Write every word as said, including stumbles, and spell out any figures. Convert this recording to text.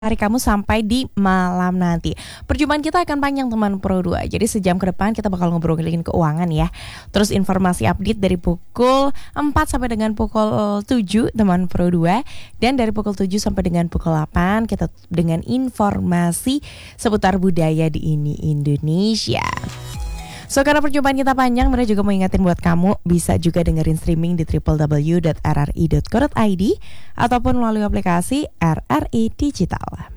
hari kamu sampai di malam nanti. Perjumpaan kita akan panjang teman Pro dua. Jadi sejam ke depan kita bakal ngobrolin keuangan ya. Terus informasi update dari pukul empat sampai dengan pukul tujuh teman Pro dua. Dan dari pukul tujuh sampai dengan pukul delapan kita dengan informasi seputar budaya di Ini Indonesia. So karena perjumpaan kita panjang, mereka juga mau ingatin buat kamu bisa juga dengerin streaming di w w w dot r r i dot co dot i d ataupun melalui aplikasi R R I Digital.